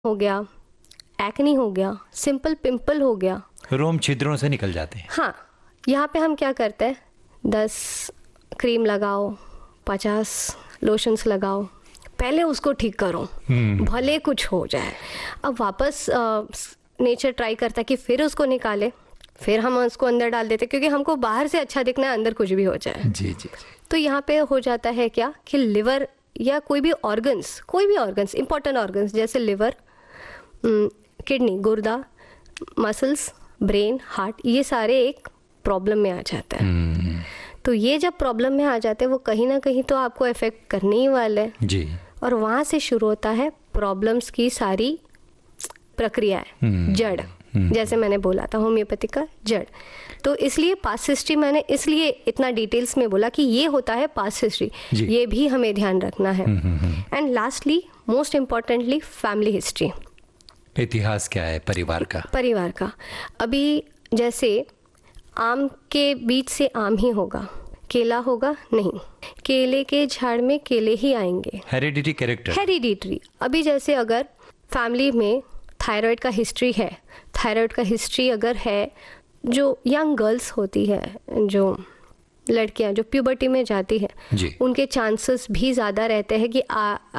हो गया, एक्नी हो गया, सिंपल पिंपल हो गया, रोम छिद्रों से निकल जाते हैं। हाँ, यहाँ पे हम क्या करते हैं, 10 क्रीम लगाओ, 50 लोशंस लगाओ, पहले उसको ठीक करो, भले कुछ हो जाए। अब वापस नेचर ट्राई करता है कि फिर उसको निकाले, फिर हम उसको अंदर डाल देते, क्योंकि हमको बाहर से अच्छा दिखना है, अंदर कुछ भी हो जाए। जी जी। तो यहाँ पे हो जाता है क्या कि लिवर या कोई भी ऑर्गन्स इंपॉर्टेंट ऑर्गन्स जैसे लिवर, किडनी, गुर्दा, मसल्स, ब्रेन, हार्ट, ये सारे एक प्रॉब्लम में आ जाते हैं। तो ये जब प्रॉब्लम में आ जाते हैं वो कहीं ना कहीं तो आपको इफेक्ट करने ही वाले हैं जी। और वहाँ से शुरू होता है प्रॉब्लम्स की सारी प्रक्रियाएं, जड़, जैसे मैंने बोला था होम्योपैथी का जड़। तो इसलिए पास्ट हिस्ट्री मैंने इसलिए इतना डिटेल्स में बोला कि ये होता है पास्ट हिस्ट्री, ये भी हमें ध्यान रखना है। And lastly most importantly family history, इतिहास क्या है परिवार का। अभी जैसे आम के बीच से आम ही होगा, केला होगा नहीं, केले के झाड़ में केले ही आएंगे। Heredity character, hereditary. अभी जैसे अगर फैमिली में थायराइड का हिस्ट्री अगर है, जो यंग गर्ल्स होती है, जो लड़कियां जो प्यूबर्टी में जाती है, उनके चांसेस भी ज़्यादा रहते हैं कि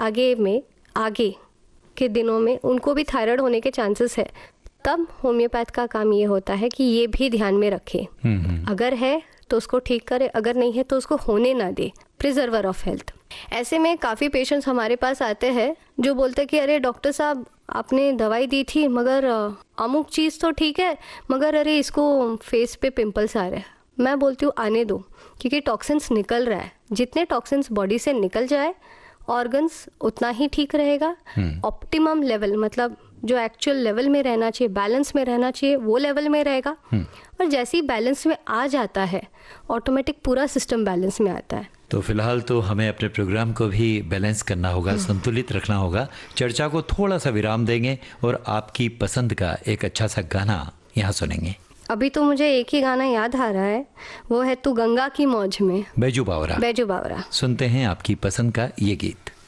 आगे के दिनों में उनको भी थायराइड होने के चांसेस है। तब होम्योपैथ का काम ये होता है कि ये भी ध्यान में रखे, अगर है तो उसको ठीक करे, अगर नहीं है तो उसको होने ना दे, प्रिजर्वर ऑफ हेल्थ। ऐसे में काफ़ी पेशेंट्स हमारे पास आते हैं जो बोलते हैं कि अरे डॉक्टर साहब आपने दवाई दी थी मगर अमुक चीज़ तो ठीक है, मगर अरे इसको फेस पे पिंपल्स आ रहे हैं। मैं बोलती हूँ आने दो, क्योंकि टॉक्सिन्स निकल रहा है, जितने टॉक्सिन्स बॉडी से निकल जाए ऑर्गन्स उतना ही ठीक रहेगा। ऑप्टिमम लेवल मतलब जो एक्चुअल लेवल में रहना चाहिए, बैलेंस में रहना चाहिए, वो लेवल में रहेगा। और जैसे ही बैलेंस में आ जाता है ऑटोमेटिक पूरा सिस्टम बैलेंस में आता है। तो फिलहाल तो हमें अपने प्रोग्राम को भी बैलेंस करना होगा, संतुलित रखना होगा। चर्चा को थोड़ा सा विराम देंगे और आपकी पसंद का एक अच्छा सा गाना यहाँ सुनेंगे। अभी तो मुझे एक ही गाना याद आ रहा है, वो है तू गंगा की मौज में, बैजू बावरा। बैजू बावरा। सुनते हैं आपकी पसंद का ये गीत।